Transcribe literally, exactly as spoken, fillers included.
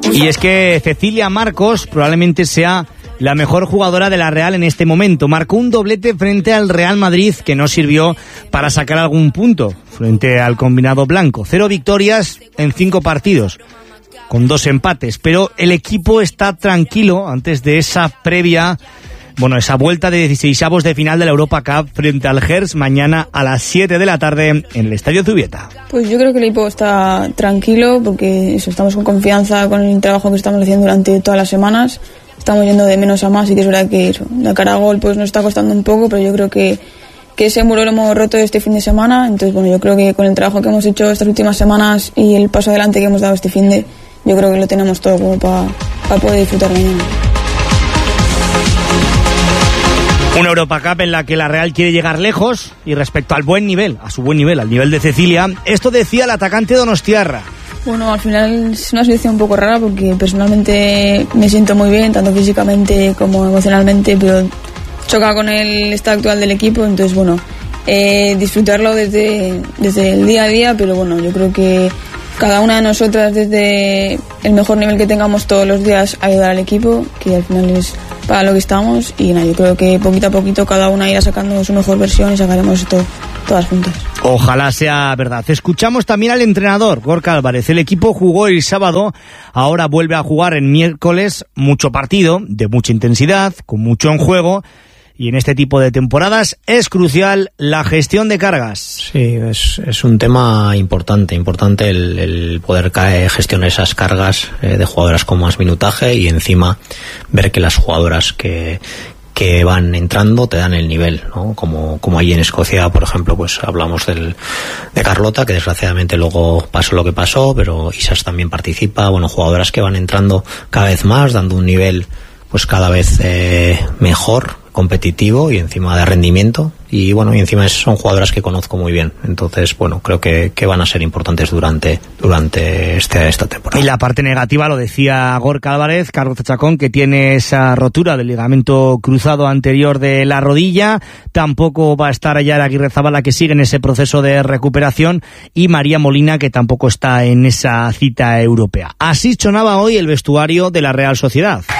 Y es que Cecilia Marcos probablemente sea la mejor jugadora de la Real en este momento. Marcó un doblete frente al Real Madrid que no sirvió para sacar algún punto frente al combinado blanco. Cero victorias en cinco partidos, con dos empates, pero el equipo está tranquilo antes de esa previa, bueno, esa vuelta de dieciseisavos de final de la Europa Cup frente al Gers mañana a las siete de la tarde en el Estadio Zubieta. Pues yo creo que el equipo está tranquilo porque eso, estamos con confianza con el trabajo que estamos haciendo durante todas las semanas. Estamos yendo de menos a más y que es verdad que eso, de cara a gol pues nos está costando un poco, pero yo creo que, que ese muro lo hemos roto este fin de semana. Entonces, bueno, yo creo que con el trabajo que hemos hecho estas últimas semanas y el paso adelante que hemos dado este fin de, yo creo que lo tenemos todo como para pa poder disfrutar mañana. Una Europa Cup en la que la Real quiere llegar lejos y respecto al buen nivel, a su buen nivel, al nivel de Cecilia, esto decía el atacante donostiarra. Bueno, al final es una situación un poco rara porque personalmente me siento muy bien, tanto físicamente como emocionalmente, pero choca con el estado actual del equipo, entonces bueno, eh, disfrutarlo desde, desde el día a día, pero bueno, yo creo que cada una de nosotras desde el mejor nivel que tengamos todos los días ayudar al equipo, que al final es para lo que estamos, y nada, yo creo que poquito a poquito cada una irá sacando su mejor versión y sacaremos esto todas juntas. Ojalá sea verdad. Escuchamos también al entrenador, Gorka Álvarez. El equipo jugó el sábado, ahora vuelve a jugar en miércoles, mucho partido, de mucha intensidad, con mucho en juego. Y en este tipo de temporadas es crucial la gestión de cargas. Sí, es, es un tema importante, importante el, el poder caer, gestionar esas cargas eh, de jugadoras con más minutaje y encima ver que las jugadoras que, que van entrando te dan el nivel, ¿no? Como, como ahí en Escocia, por ejemplo, pues hablamos del, de Carlota, que desgraciadamente luego pasó lo que pasó, pero Isas también participa. Bueno, jugadoras que van entrando cada vez más, dando un nivel pues cada vez eh, mejor, competitivo y encima de rendimiento, y bueno, y encima son jugadoras que conozco muy bien, entonces bueno, creo que, que van a ser importantes durante durante este, esta temporada. Y la parte negativa lo decía Gorka Álvarez, Carlos Chacón, que tiene esa rotura del ligamento cruzado anterior de la rodilla, tampoco va a estar Ayara Aguirrezabala, que sigue en ese proceso de recuperación, y María Molina, que tampoco está en esa cita europea. Así sonaba hoy el vestuario de la Real Sociedad.